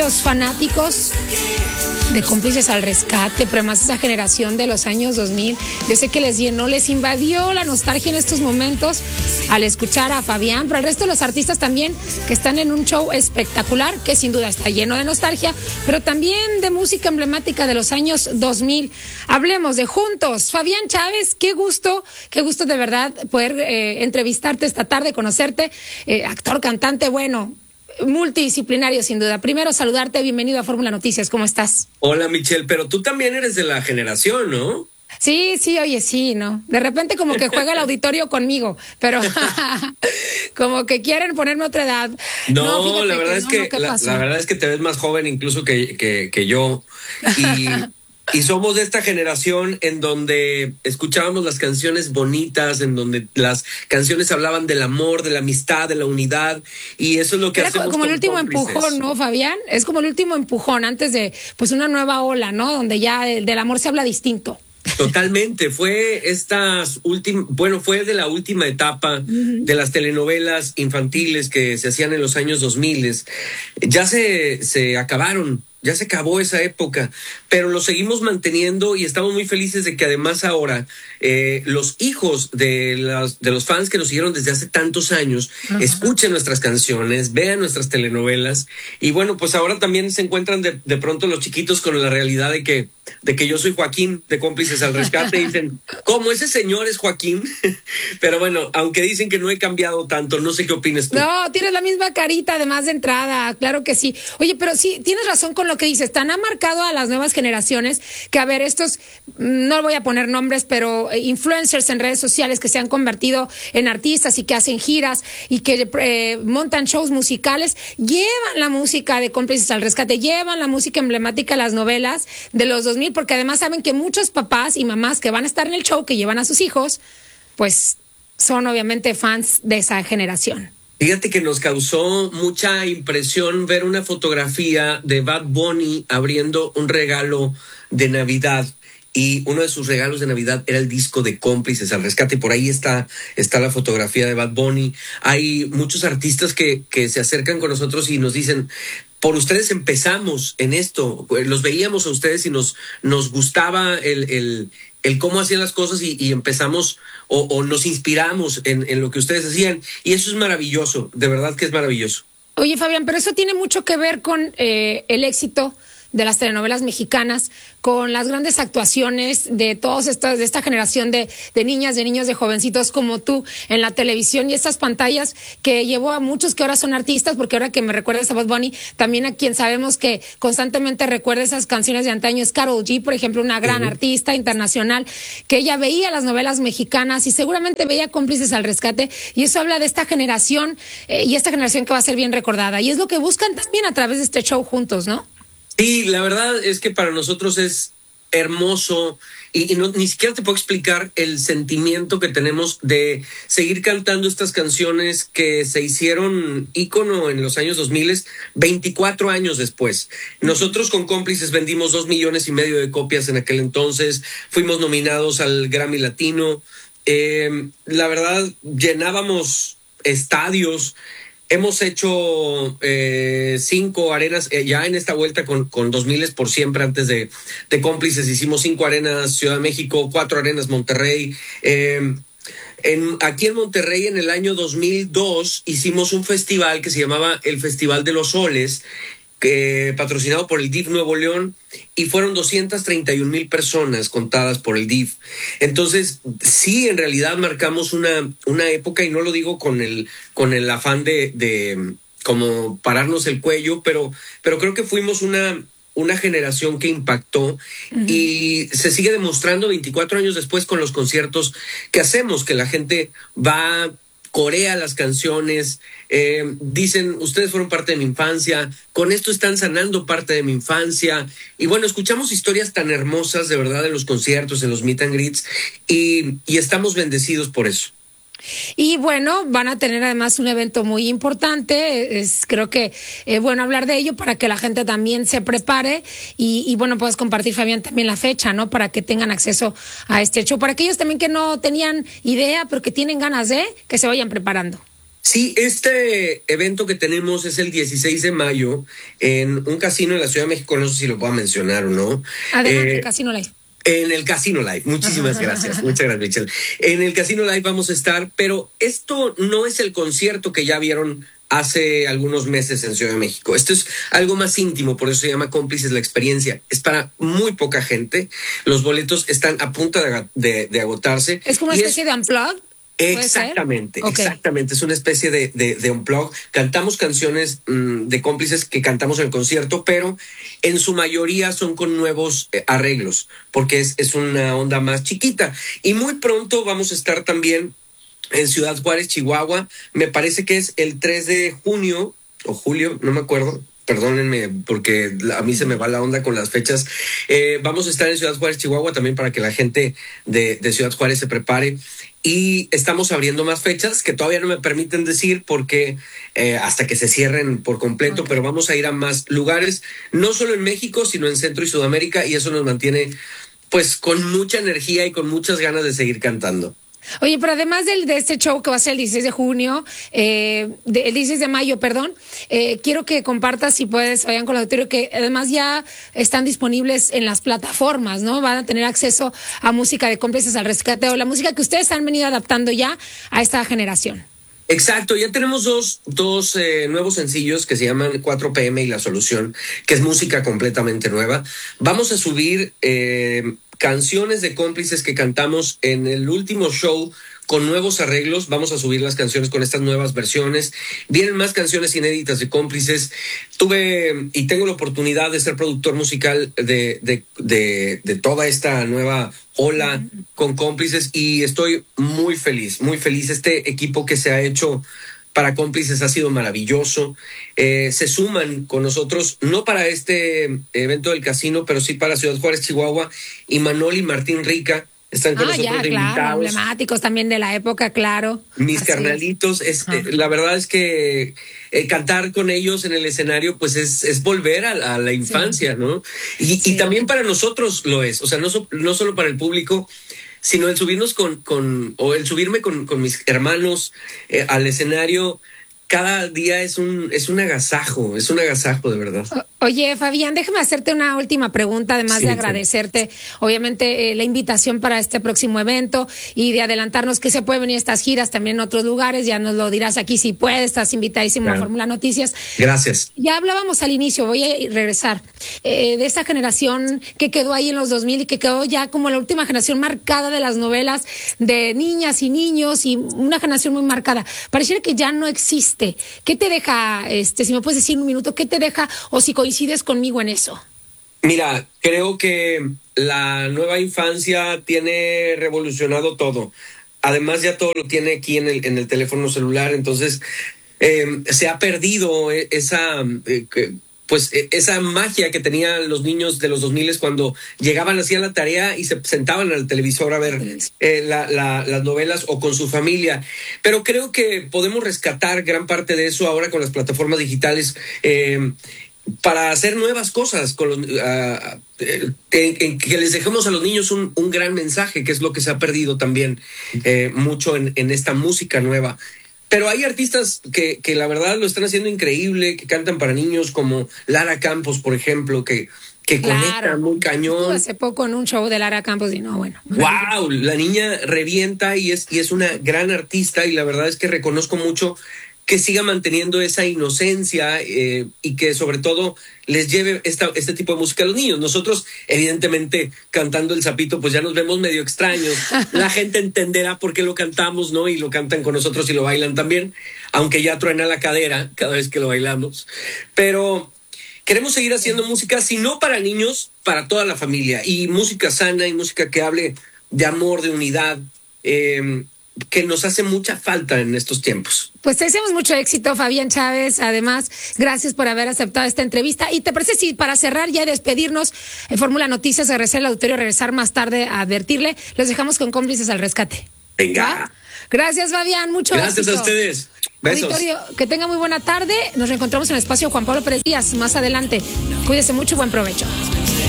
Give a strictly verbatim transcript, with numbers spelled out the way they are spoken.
aquellos fanáticos de Cómplices al Rescate, pero más esa generación de los años dos mil, yo sé que les llenó, les invadió la nostalgia en estos momentos al escuchar a Fabián, pero al resto de los artistas también que están en un show espectacular, que sin duda está lleno de nostalgia, pero también de música emblemática de los años dos mil. Hablemos de Juntos. Fabián Chávez, qué gusto, qué gusto de verdad poder eh, entrevistarte esta tarde, conocerte, eh, actor, cantante, bueno, multidisciplinario sin duda. Primero saludarte, bienvenido a Fórmula Noticias, ¿cómo estás? Hola Michelle, pero tú también eres de la generación, ¿no? Sí, sí, oye, sí, ¿no? De repente como que juega el auditorio conmigo, pero como que quieren ponerme otra edad. No, no la verdad que, es no, que no, la, la verdad es que te ves más joven incluso que, que, que yo. Y Y somos de esta generación en donde escuchábamos las canciones bonitas, en donde las canciones hablaban del amor, de la amistad, de la unidad, y eso es lo que Era hacemos como el último Cómplices. Empujón, ¿no, Fabián? Es como el último empujón antes de pues una nueva ola, ¿no? Donde ya del, del amor se habla distinto. Totalmente, fue estas últimas, bueno, fue de la última etapa uh-huh. de las telenovelas infantiles que se hacían en los años dos mil. Ya se, se acabaron. Ya se acabó esa época, pero lo seguimos manteniendo y estamos muy felices de que además ahora eh, los hijos de, las, de los fans que nos siguieron desde hace tantos años uh-huh. escuchen nuestras canciones, vean nuestras telenovelas y bueno, pues ahora también se encuentran de, de pronto los chiquitos con la realidad de que, de que yo soy Joaquín de Cómplices al Rescate y dicen, ¿cómo ese señor es Joaquín? Pero bueno, aunque dicen que no he cambiado tanto, no sé qué opinas tú. No, tienes la misma carita además de entrada, claro que sí. Oye, pero sí, tienes razón con lo que dices, tan ha marcado a las nuevas generaciones que, a ver, estos, no voy a poner nombres, pero influencers en redes sociales que se han convertido en artistas y que hacen giras y que eh, montan shows musicales, llevan la música de Cómplices al Rescate, llevan la música emblemática de las novelas de los dos mil, porque además saben que muchos papás y mamás que van a estar en el show, que llevan a sus hijos, pues son obviamente fans de esa generación. Fíjate que nos causó mucha impresión ver una fotografía de Bad Bunny abriendo un regalo de Navidad y uno de sus regalos de Navidad era el disco de Cómplices al Rescate. Por ahí está, está la fotografía de Bad Bunny. Hay muchos artistas que, que se acercan con nosotros y nos dicen, por ustedes empezamos en esto, los veíamos a ustedes y nos, nos gustaba el, el, el cómo hacían las cosas y, y empezamos o, o nos inspiramos en, en lo que ustedes hacían y eso es maravilloso, de verdad que es maravilloso. Oye, Fabián, pero eso tiene mucho que ver con eh, el éxito de las telenovelas mexicanas, con las grandes actuaciones de todos estos, de esta generación de, de niñas, de niños, de jovencitos como tú en la televisión y estas pantallas que llevó a muchos que ahora son artistas, porque ahora que me recuerdas a Bad Bunny, también a quien sabemos que constantemente recuerda esas canciones de antaño es Karol G, por ejemplo, una gran uh-huh. artista internacional, que ella veía las novelas mexicanas y seguramente veía Cómplices al Rescate, y eso habla de esta generación eh, y esta generación que va a ser bien recordada, y es lo que buscan también a través de este show Juntos, ¿no? Sí, la verdad es que para nosotros es hermoso y, y no, ni siquiera te puedo explicar el sentimiento que tenemos de seguir cantando estas canciones que se hicieron ícono en los años dos mil, veinticuatro años después. Nosotros con Cómplices vendimos dos millones y medio de copias en aquel entonces, fuimos nominados al Grammy Latino, eh, la verdad llenábamos estadios. Hemos hecho eh, cinco arenas, eh, ya en esta vuelta con, con dos miles por siempre antes de, de Cómplices, hicimos cinco arenas Ciudad de México, cuatro arenas Monterrey. Eh, en, aquí en Monterrey en el año dos mil dos hicimos un festival que se llamaba el Festival de los Soles, que patrocinado por el D I F Nuevo León, y fueron doscientas treinta y un mil personas contadas por el D I F. Entonces, sí, en realidad marcamos una, una época, y no lo digo con el, con el afán de, de como pararnos el cuello, pero, pero creo que fuimos una, una generación que impactó uh-huh. y se sigue demostrando veinticuatro años después con los conciertos que hacemos, que la gente va, corea las canciones, eh, dicen, ustedes fueron parte de mi infancia, con esto están sanando parte de mi infancia, y bueno, escuchamos historias tan hermosas de verdad en los conciertos, en los meet and greets, y, y estamos bendecidos por eso. Y bueno, van a tener además un evento muy importante, es creo que es eh, bueno hablar de ello para que la gente también se prepare y, y bueno, puedes compartir, Fabián, también la fecha, ¿no? Para que tengan acceso a este show, para aquellos también que no tenían idea, pero que tienen ganas de, que se vayan preparando. Sí, este evento que tenemos es el dieciséis de mayo en un casino en la Ciudad de México, no sé si lo puedo mencionar o no. Adelante, eh, Casino Live. En el Casino Live, muchísimas gracias, muchas gracias, Michelle. En el Casino Live vamos a estar, pero esto no es el concierto que ya vieron hace algunos meses en Ciudad de México. Esto es algo más íntimo, por eso se llama Cómplices la Experiencia. Es para muy poca gente. Los boletos están a punto de, de, de agotarse. Es como una especie es, de unplug. Exactamente, okay. exactamente. Es una especie de, de, de unplug. Cantamos canciones mmm, de Cómplices que cantamos en el concierto, pero en su mayoría son con nuevos eh, arreglos, porque es, es una onda más chiquita. Y muy pronto vamos a estar también en Ciudad Juárez, Chihuahua. Me parece que es el tres de junio o julio, no me acuerdo. Perdónenme porque a mí se me va la onda con las fechas. Eh, vamos a estar en Ciudad Juárez, Chihuahua, también para que la gente de, de Ciudad Juárez se prepare. Y estamos abriendo más fechas que todavía no me permiten decir porque eh, hasta que se cierren por completo, okay. Pero vamos a ir a más lugares, no solo en México, sino en Centro y Sudamérica, y eso nos mantiene pues con mucha energía y con muchas ganas de seguir cantando. Oye, pero además del, de este show que va a ser el dieciséis de junio, eh, de, el dieciséis de mayo, perdón, eh, quiero que compartas, si puedes, vayan con el auditorio, que además ya están disponibles en las plataformas, ¿no? Van a tener acceso a música de Cómplices al Rescate, o la música que ustedes han venido adaptando ya a esta generación. Exacto, ya tenemos dos, dos eh, nuevos sencillos que se llaman cuatro P M y La Solución, que es música completamente nueva. Vamos a subir eh, canciones de Cómplices que cantamos en el último show con nuevos arreglos. Vamos a subir las canciones con estas nuevas versiones. Vienen más canciones inéditas de Cómplices. Tuve y tengo la oportunidad de ser productor musical de, de, de, de toda esta nueva ola con Cómplices y estoy muy feliz, muy feliz. Este equipo que se ha hecho para Cómplices ha sido maravilloso. Eh, se suman con nosotros, no para este evento del casino, pero sí para Ciudad Juárez, Chihuahua, y Manol y Martín Rica. Están con ah, nosotros ya, de claro, invitados. Emblemáticos también de la época, claro. Mis Así carnalitos, es, eh, la verdad es que eh, cantar con ellos en el escenario, pues es, es volver a, a la infancia, sí. ¿no? Y, sí. y también para nosotros lo es, o sea, no, so, no solo para el público, sino el subirnos con, con o el subirme con, con mis hermanos eh, al escenario. Cada día es un, es un agasajo, es un agasajo de verdad. O, oye, Fabián, déjame hacerte una última pregunta, además sí, de agradecerte, sí. obviamente, eh, la invitación para este próximo evento y de adelantarnos que se puede venir estas giras también en otros lugares, ya nos lo dirás aquí si puedes, estás invitadísimo claro. a Fórmula Noticias. Gracias. Ya hablábamos al inicio, voy a regresar, eh, de esa generación que quedó ahí en los dos mil y que quedó ya como la última generación marcada de las novelas de niñas y niños y una generación muy marcada. Pareciera que ya no existe. ¿Qué te deja, este, si me puedes decir un minuto, qué te deja o si coincides conmigo en eso? Mira, creo que la nueva infancia tiene revolucionado todo. Además ya todo lo tiene aquí en el, en el teléfono celular, entonces eh, se ha perdido esa... Eh, pues esa magia que tenían los niños de los dos mil cuando llegaban, hacían la tarea y se sentaban al televisor a ver eh, la, la, las novelas o con su familia. Pero creo que podemos rescatar gran parte de eso ahora con las plataformas digitales eh, para hacer nuevas cosas, con los, uh, en, en que les dejemos a los niños un, un gran mensaje, que es lo que se ha perdido también eh, mucho en, en esta música nueva. Pero hay artistas que, que la verdad lo están haciendo increíble, que cantan para niños, como Lara Campos, por ejemplo, que, que claro. conecta muy cañón. Estuve hace poco en un show de Lara Campos y no, bueno. ¡Wow! La niña revienta y es, y es una gran artista y la verdad es que reconozco mucho que siga manteniendo esa inocencia eh, y que sobre todo les lleve esta, este tipo de música a los niños. Nosotros, evidentemente, cantando El Sapito, pues ya nos vemos medio extraños. La gente entenderá por qué lo cantamos, ¿no? Y lo cantan con nosotros y lo bailan también, aunque ya truena la cadera cada vez que lo bailamos. Pero queremos seguir haciendo música, si no para niños, para toda la familia. Y música sana y música que hable de amor, de unidad, eh, que nos hace mucha falta en estos tiempos. Pues te deseamos mucho éxito, Fabián Chávez. Además, gracias por haber aceptado esta entrevista. Y te parece si para cerrar ya y despedirnos, en Fórmula Noticias, regresar al auditorio, regresar más tarde a advertirle, los dejamos con Cómplices al Rescate. Venga. ¿Va? Gracias, Fabián. Mucho Gracias éxito. a ustedes. Besos. Auditorio, que tenga muy buena tarde. Nos reencontramos en el espacio Juan Pablo Pérez Díaz más adelante. Cuídese mucho y buen provecho.